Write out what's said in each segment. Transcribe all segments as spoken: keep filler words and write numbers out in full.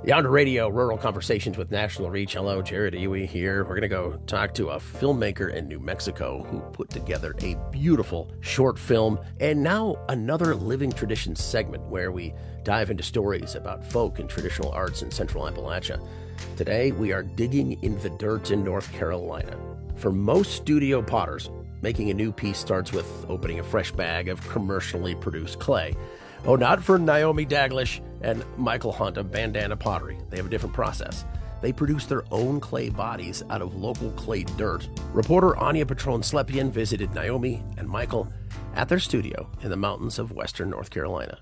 Yonder Radio, Rural Conversations with National Reach. Hello, Jared Iwi here. We're going to go talk to a filmmaker in New Mexico who put together a beautiful short film and now another Living Traditions segment where we dive into stories about folk and traditional arts in Central Appalachia. Today, we are digging in the dirt in North Carolina. For most studio potters, making a new piece starts with opening a fresh bag of commercially produced clay. Oh, not for Naomi Daglish and Michael Hunt of Bandana Pottery. They have a different process. They produce their own clay bodies out of local clay dirt. Reporter Anya Patron-Slepian visited Naomi and Michael at their studio in the mountains of western North Carolina.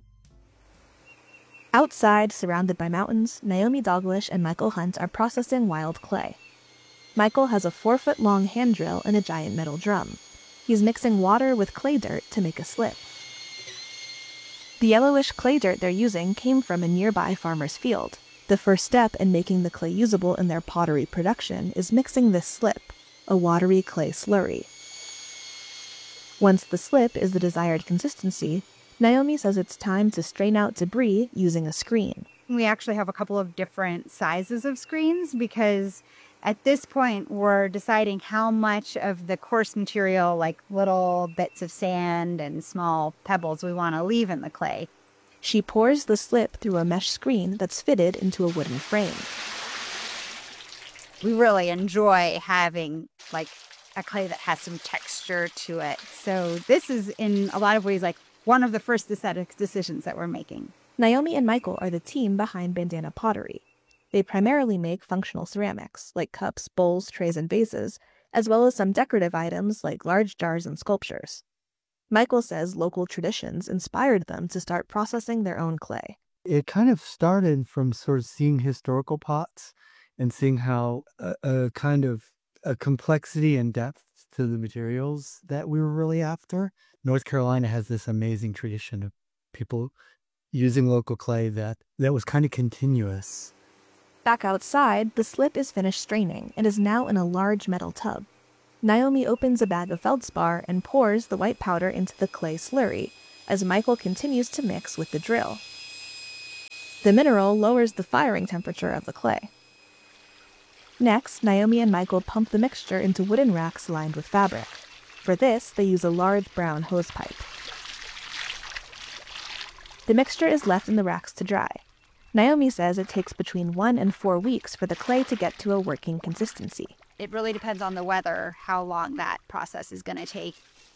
Outside, surrounded by mountains, Naomi Daglish and Michael Hunt are processing wild clay. Michael has a four-foot-long hand drill and a giant metal drum. He's mixing water with clay dirt to make a slip. The yellowish clay dirt they're using came from a nearby farmer's field. The first step in making the clay usable in their pottery production is mixing this slip, a watery clay slurry. Once the slip is the desired consistency, Naomi says it's time to strain out debris using a screen. We actually have a couple of different sizes of screens because at this point we're deciding how much of the coarse material, like little bits of sand and small pebbles, we want to leave in the clay. She pours the slip through a mesh screen that's fitted into a wooden frame. We really enjoy having like a clay that has some texture to it. So this is in a lot of ways like one of the first aesthetic decisions that we're making. Naomi and Michael are the team behind Bandana Pottery. They primarily make functional ceramics, like cups, bowls, trays, and vases, as well as some decorative items like large jars and sculptures. Michael says local traditions inspired them to start processing their own clay. It kind of started from sort of seeing historical pots and seeing how a, a kind of a complexity and depth to the materials that we were really after. North Carolina has this amazing tradition of people using local clay that, that was kind of continuous. Back outside, the slip is finished straining and is now in a large metal tub. Naomi opens a bag of feldspar and pours the white powder into the clay slurry, as Michael continues to mix with the drill. The mineral lowers the firing temperature of the clay. Next, Naomi and Michael pump the mixture into wooden racks lined with fabric. For this, they use a large brown hose pipe. The mixture is left in the racks to dry. Naomi says it takes between one and four weeks for the clay to get to a working consistency. It really depends on the weather, how long that process is going to take.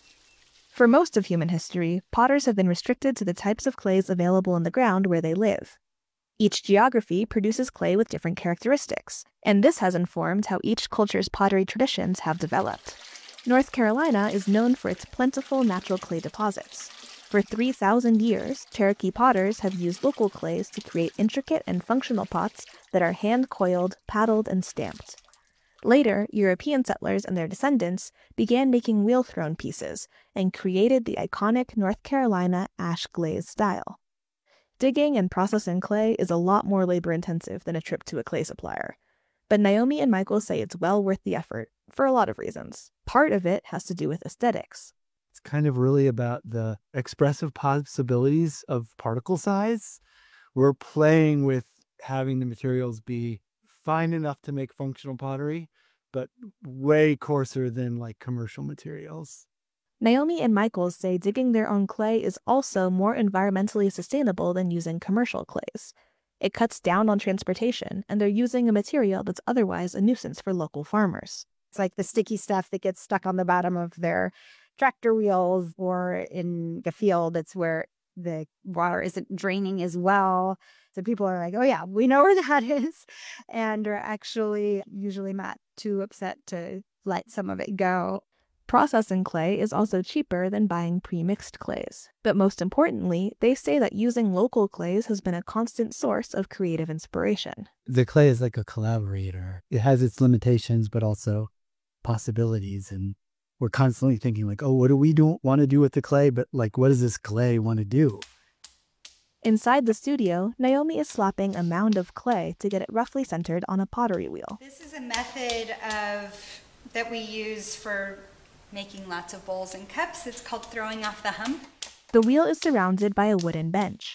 For most of human history, potters have been restricted to the types of clays available in the ground where they live. Each geography produces clay with different characteristics, and this has informed how each culture's pottery traditions have developed. North Carolina is known for its plentiful natural clay deposits. For three thousand years, Cherokee potters have used local clays to create intricate and functional pots that are hand-coiled, paddled, and stamped. Later, European settlers and their descendants began making wheel-thrown pieces and created the iconic North Carolina ash glaze style. Digging and processing clay is a lot more labor-intensive than a trip to a clay supplier. But Naomi and Michael say it's well worth the effort, for a lot of reasons. Part of it has to do with aesthetics. It's kind of really about the expressive possibilities of particle size. We're playing with having the materials be fine enough to make functional pottery, but way coarser than like commercial materials. Naomi and Michael say digging their own clay is also more environmentally sustainable than using commercial clays. It cuts down on transportation, and they're using a material that's otherwise a nuisance for local farmers. It's like the sticky stuff that gets stuck on the bottom of their tractor wheels, or in the field, it's where the water isn't draining as well. So people are like, oh yeah, we know where that is, and are actually usually not too upset to let some of it go. Processing clay is also cheaper than buying pre-mixed clays. But most importantly, they say that using local clays has been a constant source of creative inspiration. The clay is like a collaborator. It has its limitations, but also possibilities. And we're constantly thinking like, oh, what do we do want to do with the clay? But like, what does this clay want to do? Inside the studio, Naomi is slapping a mound of clay to get it roughly centered on a pottery wheel. This is a method of that we use for making lots of bowls and cups. It's called throwing off the hump. The wheel is surrounded by a wooden bench.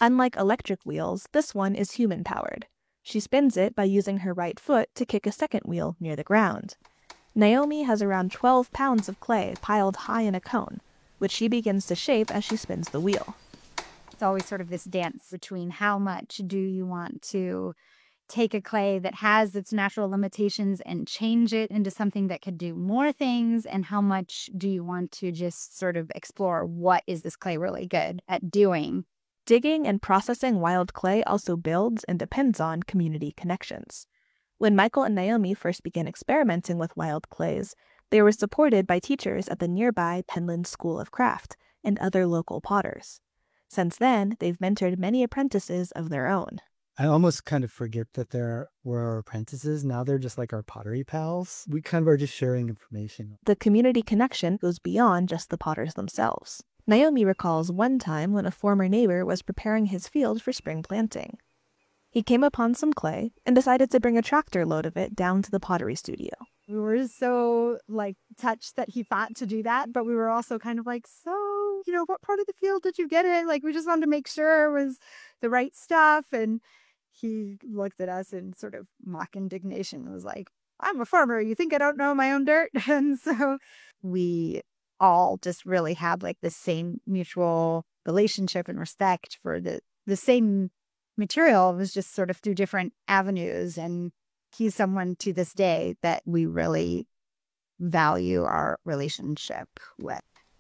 Unlike electric wheels, this one is human-powered. She spins it by using her right foot to kick a second wheel near the ground. Naomi has around twelve pounds of clay piled high in a cone, which she begins to shape as she spins the wheel. It's always sort of this dance between how much do you want to take a clay that has its natural limitations and change it into something that could do more things, and how much do you want to just sort of explore what is this clay really good at doing. Digging and processing wild clay also builds and depends on community connections. When Michael and Naomi first began experimenting with wild clays, they were supported by teachers at the nearby Penland School of Craft and other local potters. Since then, they've mentored many apprentices of their own. I almost kind of forget that there were our apprentices. Now they're just like our pottery pals. We kind of are just sharing information. The community connection goes beyond just the potters themselves. Naomi recalls one time when a former neighbor was preparing his field for spring planting. He came upon some clay and decided to bring a tractor load of it down to the pottery studio. We were so, like, touched that he thought to do that, but we were also kind of like, so, you know, what part of the field did you get in? Like, we just wanted to make sure it was the right stuff. And he looked at us in sort of mock indignation and was like, I'm a farmer. You think I don't know my own dirt? And so we all just really had like the same mutual relationship and respect for the, the same material. It was just sort of through different avenues. And he's someone to this day that we really value our relationship with.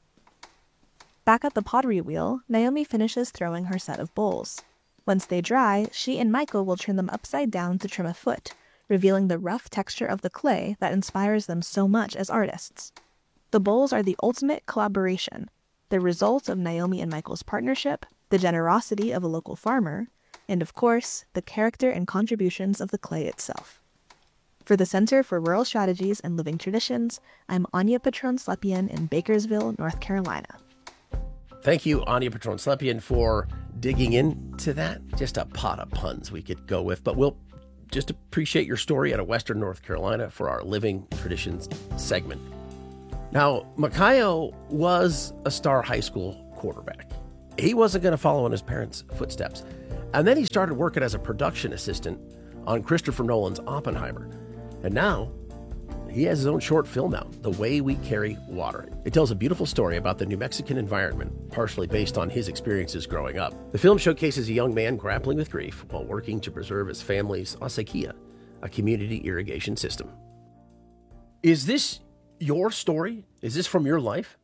Back at the pottery wheel, Naomi finishes throwing her set of bowls. Once they dry, she and Michael will turn them upside down to trim a foot, revealing the rough texture of the clay that inspires them so much as artists. The bowls are the ultimate collaboration, the result of Naomi and Michael's partnership, the generosity of a local farmer, and of course, the character and contributions of the clay itself. For the Center for Rural Strategies and Living Traditions, I'm Anya Patron-Slepian in Bakersville, North Carolina. Thank you, Anya Patron-Slepian, for digging into that. Just a pot of puns we could go with, but we'll just appreciate your story out of Western North Carolina for our Living Traditions segment. Now, Makayo was a star high school quarterback. He wasn't going to follow in his parents' footsteps. And then he started working as a production assistant on Christopher Nolan's Oppenheimer. And now he has his own short film out, The Way We Carry Water. It tells a beautiful story about the New Mexican environment, partially based on his experiences growing up. The film showcases a young man grappling with grief while working to preserve his family's acequia, a community irrigation system. Is this your story? Is this from your life?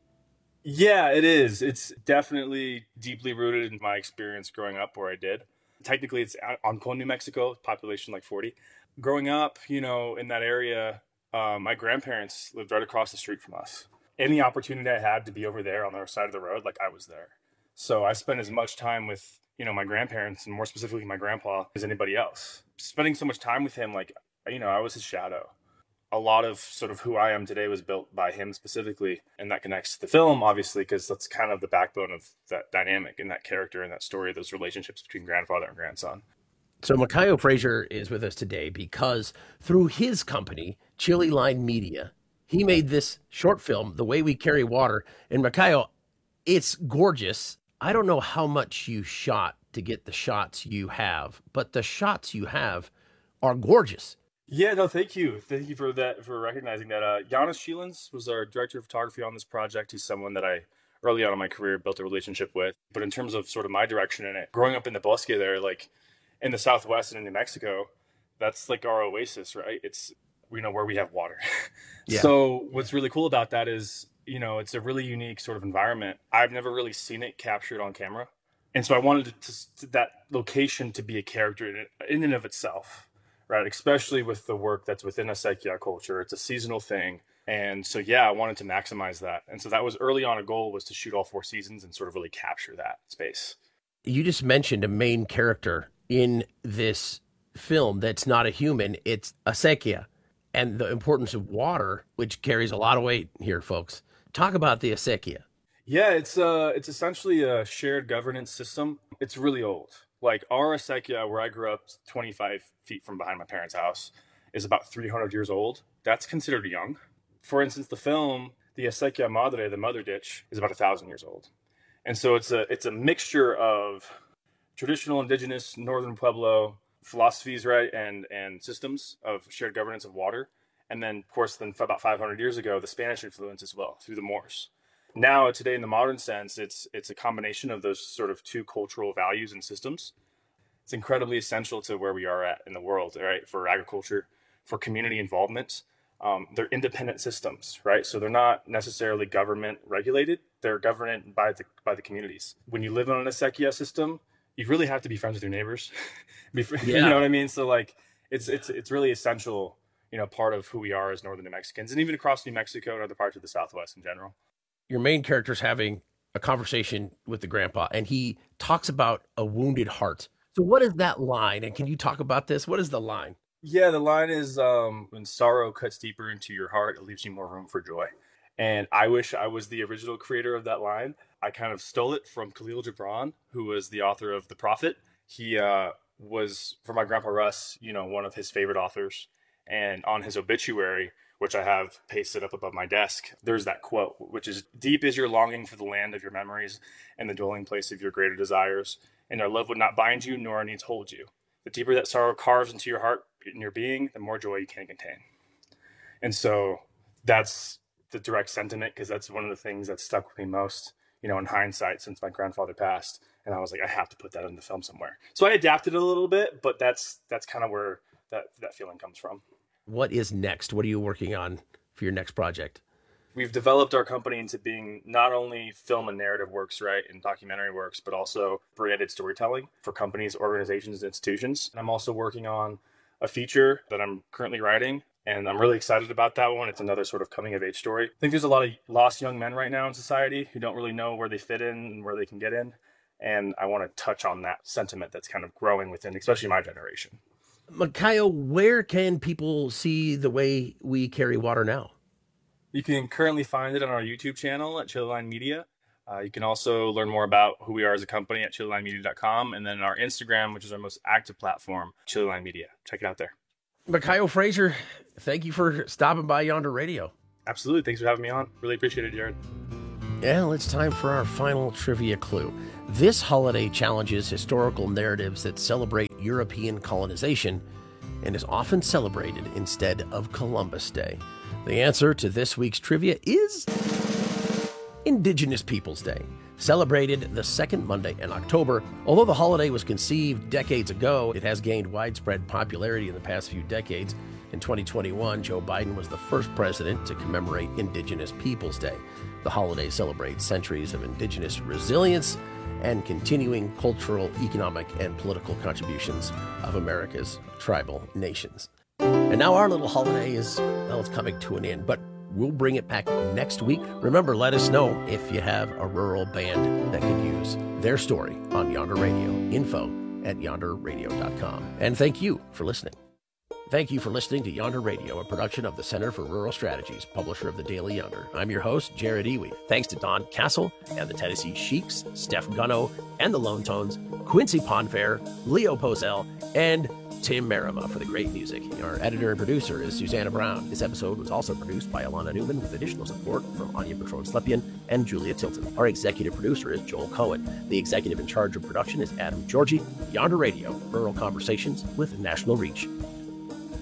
Yeah, it is. It's definitely deeply rooted in my experience growing up where I did. Technically, it's Ancon, New Mexico, population like forty. Growing up, you know, in that area, um, my grandparents lived right across the street from us. Any opportunity I had to be over there on the other side of the road, like I was there. So I spent as much time with, you know, my grandparents and more specifically my grandpa as anybody else. Spending so much time with him, like, you know, I was his shadow. A lot of sort of who I am today was built by him specifically. And that connects to the film, obviously, because that's kind of the backbone of that dynamic and that character and that story, those relationships between grandfather and grandson. So Makayo Frazier is with us today because through his company, Chili Line Media, he made this short film, The Way We Carry Water. And Makayo, it's gorgeous. I don't know how much you shot to get the shots you have, but the shots you have are gorgeous. Yeah, no, thank you. Thank you for that, for recognizing that. Uh, Giannis Sheelans was our director of photography on this project. He's someone that I, early on in my career, built a relationship with. But in terms of sort of my direction in it, growing up in the Bosque there, like in the Southwest and in New Mexico, that's like our oasis, right? It's, you know, where we have water. Yeah. So what's really cool about that is, you know, it's a really unique sort of environment. I've never really seen it captured on camera. And so I wanted to, to, that location to be a character in, in and of itself. Right, especially with the work that's within acequia culture. It's a seasonal thing. And so, yeah, I wanted to maximize that. And so that was early on a goal, was to shoot all four seasons and sort of really capture that space. You just mentioned a main character in this film that's not a human. It's acequia and the importance of water, which carries a lot of weight here, folks. Talk about the acequia. Yeah, it's uh, it's essentially a shared governance system. It's really old. Like our acequia, where I grew up twenty-five feet from behind my parents' house, is about three hundred years old. That's considered young. For instance, the film, the acequia madre, the mother ditch, is about one thousand years old. And so it's a it's a mixture of traditional indigenous Northern Pueblo philosophies, right, and and systems of shared governance of water. And then, of course, then about five hundred years ago, the Spanish influence as well through the Moors. Now, today, in the modern sense, it's it's a combination of those sort of two cultural values and systems. It's incredibly essential to where we are at in the world, right, for agriculture, for community involvement. Um, they're independent systems, right? So they're not necessarily government regulated. They're governed by the by the communities. When you live on an acequia system, you really have to be friends with your neighbors. be, yeah. You know what I mean? So like, it's it's it's really essential, you know, part of who we are as Northern New Mexicans, and even across New Mexico and other parts of the Southwest in general. Your main character's having a conversation with the grandpa, and he talks about a wounded heart. So what is that line? And can you talk about this? What is the line? Yeah, the line is, um, when sorrow cuts deeper into your heart, it leaves you more room for joy. And I wish I was the original creator of that line. I kind of stole it from Khalil Gibran, who was the author of The Prophet. He uh, was, for my grandpa Russ, you know, one of his favorite authors. And on his obituary, which I have pasted up above my desk, there's that quote, which is, "Deep is your longing for the land of your memories and the dwelling place of your greater desires. And our love would not bind you, nor our needs hold you. The deeper that sorrow carves into your heart and your being, the more joy you can contain." And so that's the direct sentiment, because that's one of the things that stuck with me most, you know, in hindsight, since my grandfather passed. And I was like, I have to put that in the film somewhere. So I adapted it a little bit, but that's that's kind of where that, that feeling comes from. What is next? What are you working on for your next project? We've developed our company into being not only film and narrative works, right, and documentary works, but also branded storytelling for companies, organizations, and institutions. And I'm also working on a feature that I'm currently writing, and I'm really excited about that one. It's another sort of coming of age story. I think there's a lot of lost young men right now in society who don't really know where they fit in and where they can get in. And I want to touch on that sentiment that's kind of growing within, especially my generation. Makayo, where can people see the way we carry water now? You can currently find it on our YouTube channel at Chili Line Media. Uh, you can also learn more about who we are as a company at chili line media dot com, and then our Instagram, which is our most active platform, Chili Line Media. Check it out there. Makayo Frazier, thank you for stopping by Yonder Radio. Absolutely. Thanks for having me on. Really appreciate it, Jared. Well, it's time for our final trivia clue. This holiday challenges historical narratives that celebrate European colonization and is often celebrated instead of Columbus Day. The answer to this week's trivia is Indigenous Peoples Day, celebrated the second Monday in October. Although the holiday was conceived decades ago, it has gained widespread popularity in the past few decades. In twenty twenty-one, Joe Biden was the first president to commemorate Indigenous Peoples Day. The holiday celebrates centuries of indigenous resilience and continuing cultural, economic, and political contributions of America's tribal nations. And now our little holiday is, well, it's coming to an end, but we'll bring it back next week. Remember, let us know if you have a rural band that could use their story on Yonder Radio. Info at yonder radio dot com. And thank you for listening. Thank you for listening to Yonder Radio, a production of the Center for Rural Strategies, publisher of the Daily Yonder. I'm your host, Jared Iwi. Thanks to Don Castle and the Tennessee Sheiks, Steph Gunno and the Lone Tones, Quincy Ponfair, Leo Posel, and Tim Merima for the great music. Our editor and producer is Susanna Brown. This episode was also produced by Alana Newman with additional support from Anya Patron-Slepian and Julia Tilton. Our executive producer is Joel Cohen. The executive in charge of production is Adam Georgie. Yonder Radio, rural conversations with national reach.